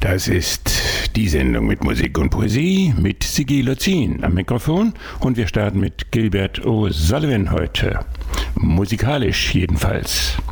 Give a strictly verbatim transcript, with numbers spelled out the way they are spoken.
Das ist die Sendung mit Musik und Poesie mit Sigi Lozin am Mikrofon und wir starten mit Gilbert O'Sullivan heute. Musikalisch jedenfalls.